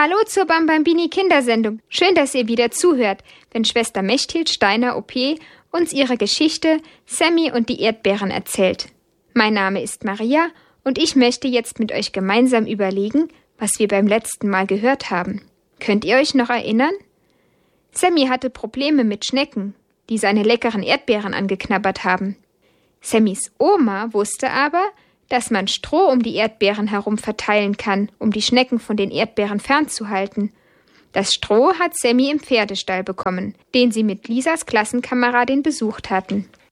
Hallo zur Bambambini Kindersendung. Schön, dass ihr wieder zuhört, wenn Schwester Mechthild Steiner OP uns ihre Geschichte Sammy und die Erdbeeren erzählt. Mein Name ist Maria und ich möchte jetzt mit euch gemeinsam überlegen, was wir beim letzten Mal gehört haben. Könnt ihr euch noch erinnern? Sammy hatte Probleme mit Schnecken, die seine leckeren Erdbeeren angeknabbert haben. Sammys Oma wusste aber, dass man Stroh um die Erdbeeren herum verteilen kann, um die Schnecken von den Erdbeeren fernzuhalten. Das Stroh hat Sammy im Pferdestall bekommen, den sie mit Lisas Klassenkameradin besucht hatten.